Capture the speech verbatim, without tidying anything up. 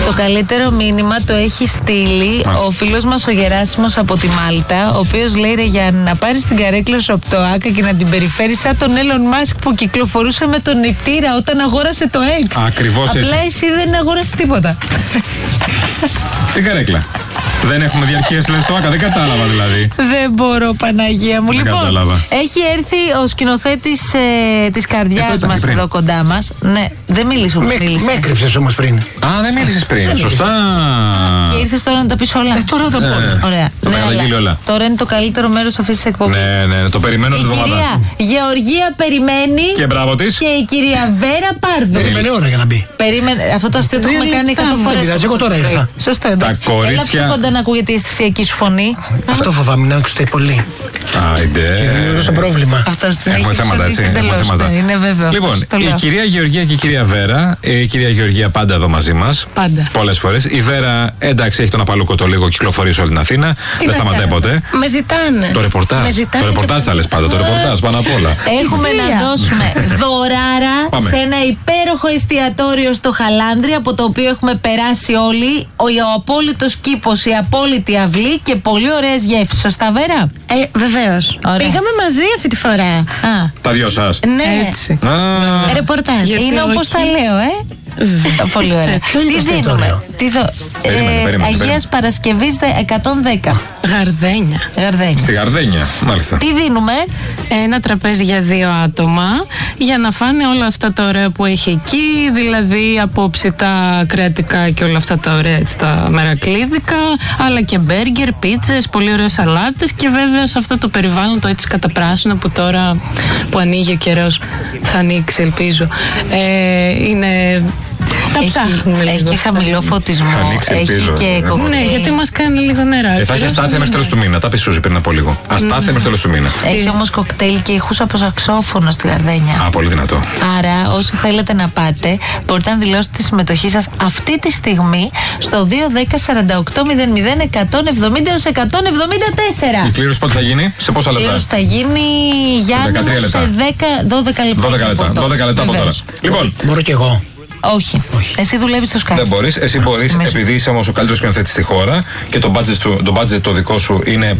Το καλύτερο μήνυμα το έχει στείλει Μάλιστα. ο φίλος μας ο Γεράσιμος από τη Μάλτα, ο οποίος λέει ρε, για να πάρεις την καρέκλα σου από το Άκα και να την περιφέρεις σαν τον Elon Musk που κυκλοφορούσε με τον νηπτήρα όταν αγόρασε το X. Ακριβώς έτσι. Απλά εσύ δεν αγόρασε τίποτα. Την καρέκλα. Δεν έχουμε διαρκείες λες στο Άκα, δεν κατάλαβα δηλαδή. Δεν μπορώ, Παναγία μου. Δεν λοιπόν, κατάλαβα. έχει έρθει ο σκηνοθέτης ε, της καρδιάς μας πριν. εδώ κοντά μας. Ναι, δεν μίλησε όπως μίλησε. Με έκρυψες όμως πριν. Α, δεν μίλησες πριν. Δεν Σωστά. Και ήρθες τώρα να τα πεις όλα. Ε, τώρα θα πω. Ναι. Ωραία. Το Ναι, καταγγείλει όλα. Τώρα είναι το καλύτερο μέρος αυτής της εκπομπής. Ναι, ναι, το περιμένω την εβδομάδα. Η κυρία Γεωργία περιμένει. Και μπράβο της. Και η κυρία Βέρα Πάρδου. Περίμενε ώρα για να μπει. Περίμενε. Αυτό το αστείο το έχουμε κάνει εκατό φορές. Δεν πειράζει, εγώ τώρα ήρθα. Σωστό. Τα κορίτσια. Έλα πιο κοντά να ακούγεται η αισθησιακή σου φωνή. Αυτό φοβάμαι, να ακουστεί πολύ. Άιντε. Και δημιουργούσα πρόβλημα. Αυτός την Έχουμε έχει θέματα, έτσι. εξορίσει Έχουμε εντελώς. θέματα. Ναι, είναι βέβαιο. Λοιπόν, το η λέω. κυρία Γεωργία και η κυρία Βέρα. Η κυρία Γεωργία πάντα εδώ μαζί μας. Πάντα. Πολλές φορές. Η Βέρα, εντάξει, έχει τον απαλούκο το λίγο, κυκλοφορεί σε όλη την Αθήνα. Δεν σταματάει ποτέ. Με ζητάνε. Το ρεπορτάζ. Με ζητάνε Το ρεπορτάζ τα λες πάντα. Το ρεπορτάζ πάνω απ' όλα. Έχουμε να δώσουμε δωράρα Πάμε. σε ένα υπέροχο εστιατόριο στο Χαλάνδρι, από το οποίο έχουμε περάσει όλοι. Ο, ο απόλυτος κήπος, η απόλυτη αυλή και πολύ ωραίες γεύσεις. Σωστά, Βέρα? Ε, βεβαίως. Ωραία. Πήγαμε μαζί αυτή τη φορά. Α, Τα δυο σας. Ναι. έτσι. Α, Ρεπορτάζ. Είναι όπως τα λέω, ε. Πολύ ωραία. Τι δίνουμε? Τι δω... Περίμενε, ε, περίμενε, Αγίας περίμενε. Παρασκευής δε- εκατόν δέκα. Γαρδένια. Γαρδένια. Στη Γαρδένια, μάλιστα. Τι δίνουμε? Ένα τραπέζι για δύο άτομα για να φάνε όλα αυτά τα ωραία που έχει εκεί, δηλαδή απόψητα κρεατικά και όλα αυτά τα ωραία έτσι, τα μερακλίδικα, αλλά και μπέργκερ, πίτσες, πολύ ωραίες σαλάτες και βέβαια σε αυτό το περιβάλλον το έτσι καταπράσινο που τώρα που ανοίγει ο καιρός θα ανοίξει ελπίζω. Ε, είναι... Τα Έχει, ψάχνουμε έχει λίγο. και χαμηλό φωτισμό. Ανοίξει, Έχει ελπίζω. και κοκτέιλ. Ναι, γιατί μας κάνει λίγο νερά. Ε, θα έχει αστάθεια μέχρι τέλος του μήνα. Τα πει Σούζη πριν από λίγο. Αστάθεια μέχρι τέλος του μήνα. Έχει όμως κοκτέιλ και ηχούς από σαξόφωνο στη Γαρδένια. Α, πολύ δυνατό. Άρα, όσοι θέλετε να πάτε, μπορείτε να δηλώσετε τη συμμετοχή σας αυτή τη στιγμή στο δύο δέκα σαράντα οκτώ μηδέν μηδέν εκατόν εβδομήντα έως εκατόν εβδομήντα τέσσερα. Η κλήρωση πότε θα γίνει, σε πόσα λεπτά? Κλήρωση θα γίνει Γιάννη δεκατρία λεπτά. σε δέκα, δώδεκα λεπτά. δώδεκα λεπτά. από τώρα. δώδεκα λεπτά από τώρα. Βεβαίως. Λοιπόν, Μπορώ κι εγώ. Όχι. Εσύ δουλεύεις στο Skype. δεν μπορείς. Εσύ μπορείς, επειδή είσαι όμως ο καλύτερος σκηνοθέτης στη χώρα και το budget, του, το budget το δικό σου είναι